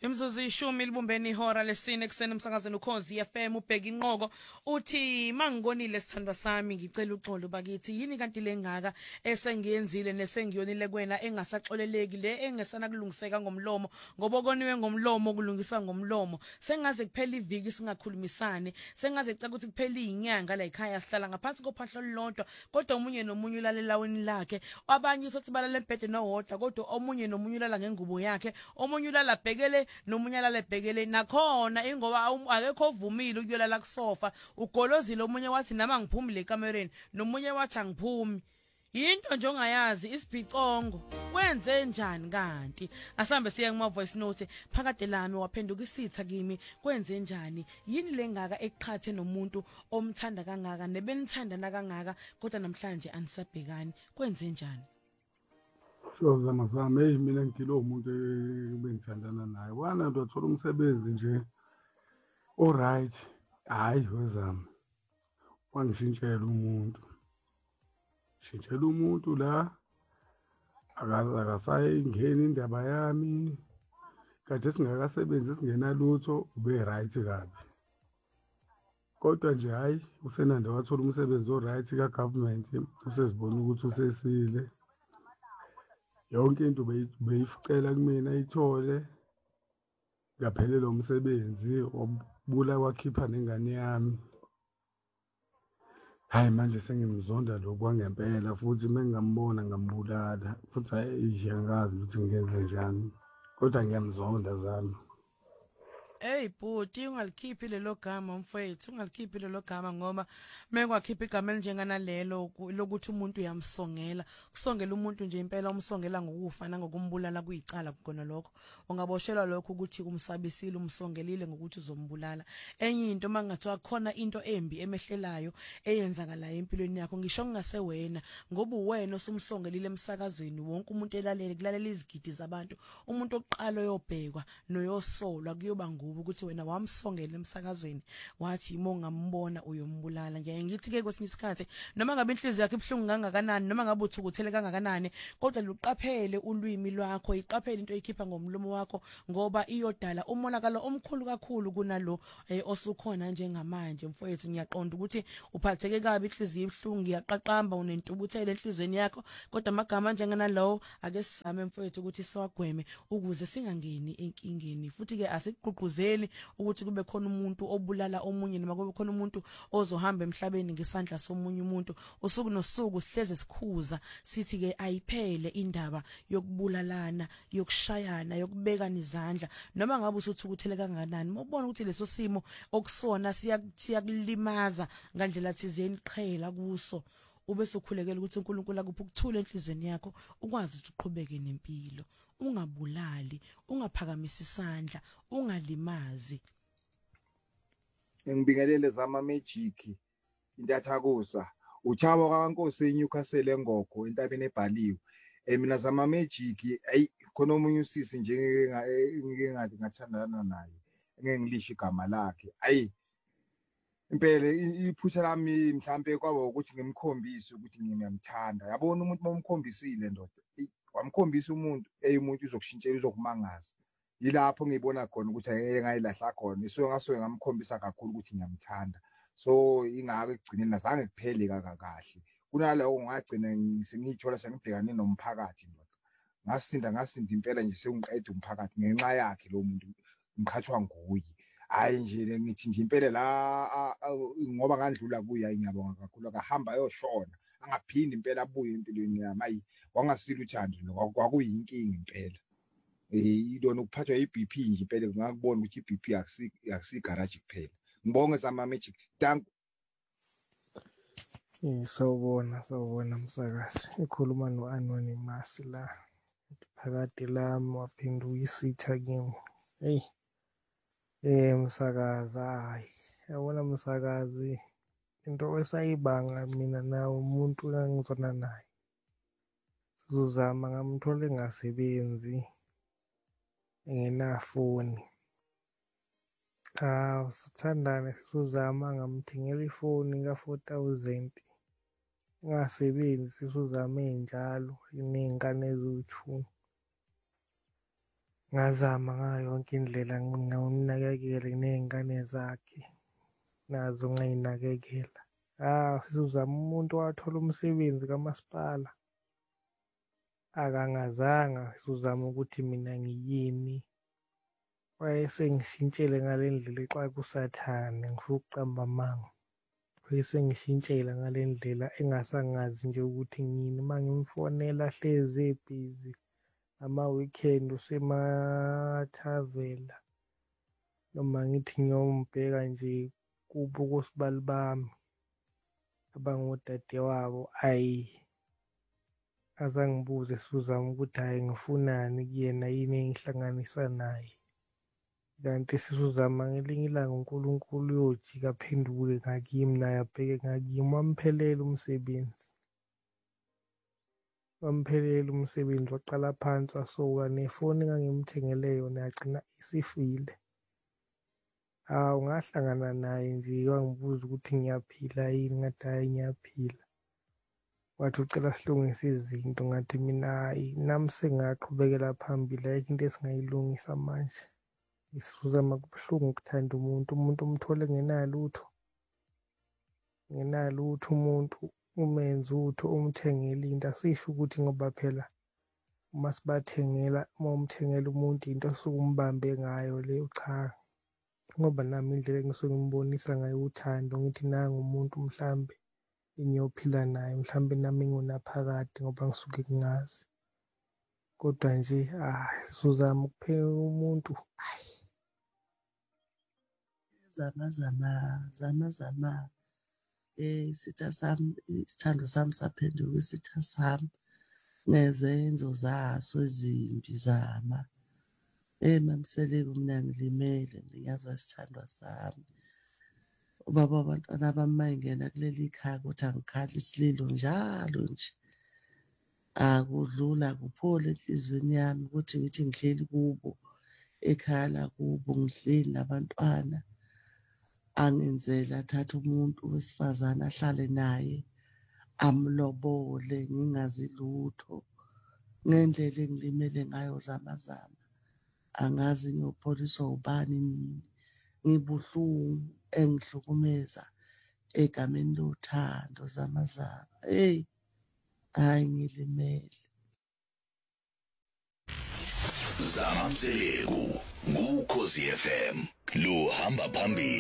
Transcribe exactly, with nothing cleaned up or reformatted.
Imzuzu ishumi libumbeni ihora lesine kuseni emsakazweni uKhozi F M ubheka inqoko uthi mangikonile sithandwa sami ngicela uxolo bakithi yini kanti lengaka esengiyenzile nesengiyonile kwena engasaxoleleki le engesana kulungiseka ngomlomo ngoba okoniwe ngomlomo kulungiswa ngomlomo sengaze kuphela iviki singakhulumisane sengaze caka ukuthi kuphela izinyanga la ekhaya sihlala ngaphansi kophahlo lolonto kodwa umunye nomunye ulalela weni lakhe abanye uthi balala embhedeni owodwa kodwa omunye nomunye ulala ngengubo yakhe omunye ulala bhekele nomunye alale bhekele nakhona ingoba akekho ovumile ukuyolala kusofa ugolozile omunye wathi nama ngiphumi le kamereni nomunye wathi angiphumi into nje ongayazi isibhicongo kwenze njani kanti asambe siye kuma voice note phakade lami waphenduka isitha kimi kwenze njani yini lengaka eqhathe nomuntu omthanda kangaka nebenithandana kangaka kodwa namhlanje anisabhekani kwenze njani Siyozama zama hey mina ngilo umuntu ebengithandana naye wana nto wathola umsebenzi nje alright hayi wezama wangishintshela umuntu shintshela umuntu la akasayingeni indaba yami kade singakasebenzi singenalutho ube right kabi kodwa nje hayi usenande wathola umsebenzi alright ka government usezibona ukuthi usesile yonke into beyificela kumina ayithole ngaphelele umsebenzi wabula wakhipha nengane yami hayi manje sengimzonda lokwangempela futhi mengingambona ngambulala futhi hayi ngiyangazi ukuthi ngenze njani kodwa ngiyamzonda zami Hey bhuti ungalikhiphi lelo gama mfowethu ungalikhiphi lelo gama ngoba mengwakhipha igama elinjengana lelo lokuthi umuntu uyamsongela kusongela umuntu nje impela umsongela ngokufa nangokumbulala kuyicala kugona lokho ungaboshelwa lokho ukuthi kumsabisile umsongelile ngokuthi uzombulala enye into mangathiwa khona into embi emehlelayo eyenzakalayo empilweni yakho ngisho ngase wena ngoba uwena osumsongelile emsakazweni wonke umuntu elalele kulalela izigidi zabantu umuntu oqala yobhekwa noyosolwa kuyoba ukuthi wena wamsongela emsakazweni wathi imo ngambona uyombulala ngiye ngithi ke kwesinye isikhathi noma ngabe inhliziyo yakhe ibhlungu kangakanani noma ngabe uthukuthele kangakanani kodwa luqaphele ulwimi lwakho iqaphele into oyikhipha ngomlomo wakho ngoba iyodala umonakalo omkhulu kakhulu kunalo osukhona njengamanje mfowethu ngiyaqonda ukuthi uphatheke kabi inhliziyo ibhlungu ngiyaqaqamba unentubuthele enhlizweni yakho kodwa amagama njengana lawo ake sisame mfowethu ukuthi siwagweme ukuze singangeni enkingeni futhi ke asikuququze ukuthi kube khona umuntu obulala omunye noma kube khona umuntu ozohamba emhlabeni ngesandla somunye umuntu usuku nosuku sihleze sikhuza sithi ke ayiphele indaba yokubulalana yokushayana yokubekana izandla noma ngabe usuthukuthele kangakanani mawubona ukuthi leso simo okusona siyakulimaza ngandlela thizeni qhela kuso ube sokhulekela ukuthi uNkulunkulu akuphe ukuthula enhlizweni yakho ukwazi ukuthi uqhubeke nempilo ungabulali ungaphakamisa isandla ungalimazi ngibingelele zama magic intathakusa uchabo kaNkosi eNewcastle engokho entabeni ebhaliwe mina zama magic ayi khona omunye usisi nje ngeke ngathi ngathandana naye ngeke ngilisho igama lakhe ayi impela iphutha lami mhlambe kwaba ukuthi ngimkhombise ukuthi ngiyamthanda yabona umuntu bomkhombisile ndoda wamkhombisa umuntu eyimuntu uzokushintshela uzokumangaza yilapho ngibona khona ukuthi ayeke ngayilahla khona isuke ngasuke ngamkhombisa kakhulu ukuthi ngiyamthanda so ingake kugcine nazange kuphele kahle kunalowo ngagcina ngiyithola sengibhekane nomphakathi ndoda ngasinda ngasinda impela nje sengiqeda umphakathi ngenxa yakhe lo muntu ngikhathwa nguye hayi nje ngithi nje impela la ngoba ngandlula kuye ngiyabonga kakhulu akahamba ayoshona angaphindi impela abuye empilweni yami ayi wangasila uthando lo kwakuyinkinga impela eh idona ukuphathwa i-B P nje impela ngakubona ukuthi i-B P akusi akusi garage kuphela ngibonge zama magic thank eh sawubona sawubona msakazi ikhuluma no-anonymous la phakade lami waphinda uyisitha kimi hey eh msakazi hayi yabona msakazi into esayibanga mina nawe umuntu engizona naye sizozama ngamthola engasebenzi engenafoni ah sithandane sizozama ngamthengela ifoni ka four thousand ngasebenzi sizozama njalo inengane eziwu-two ngazama ngayo yonke indlela ngingamnakekele ney'ngane zakhe nazo ngayinakekela. Ah, sizozama umuntu wathola umsebenzi kamasipala akangazanga sizozama ukuthi mina ngiyini. Wayesengishintshele ngale ndlela exaka kusathane ngifuna ukuqamba amanga. Wayesengishintshela ngale ndlela engasangazi nje ukuthi ngini uma ngimfonela hlezi ebhizi ama-weekend usemathavela noma ngithi ngiyombheka nje kubo kosibali bami abangodade wabo ayi azangibuze sizozama ukuthi hhayi ngifunani kuyena yini engihlanganisa naye. Kanti sizozama ngelinye ilanga uNkulunkulu uyojika aphenduke ngakimi naye abheke ngakimi. Wamphelela umsebenzi wamphelela umsebenzi waqala phansi wasoka nefoni engangimthengele yona yagcina isifile. Hawu ngahlangana naye nje wangibuza ukuthi ngiyaphila yini ngathi hhayi ngiyaphila. Wathi ucela silungise izinto ngathi mina hhayi nami sengaqhubekela phambili ayikho into esingayilungisa manje. Sizozama kubuhlungu ukuthanda umuntu umuntu umthole ngenalutho ngenalutho umuntu umenze utho umthengele into asisho ukuthi ngoba phela uma sibathengela uma umthengela umuntu into osuke umbambe ngayo leyo cha ngoba nami indlela engisuke ngimbonisa ngayo uthando ngithi nanga umuntu mhlambe engiyophila naye mhlambe nami ngunaphakade ngoba ngisuke ngingazi kodwa nje ah sizozama ukuphela umuntu hayi zama zama zama zama eh isitha sami isithando sami saphenduka isitha sami nezenzo zaso ezimbi zama eh mamseleke mina ngilimele ngiyaza isithandwa sami ubaba abantwana abamayingena kuleli khaya ukuthi angikhali isililo njalo nje akudlula kuphole enhlizweni yami ukuthi ngithi ngihleli kubo ekhaya lakubo ngihleli nabantwana angenzela athathe umuntu wesifazane ahlale naye amlobole ngingazi lutho ngendlela engilimele ngayo zamazama angazi ngiyopholiswa ubani nini ngibuhlungu engihlukumeza egameni lothando zamazama hey hayi ngilimele. Zamamseleku kuKhosi F M lo hamba phambili.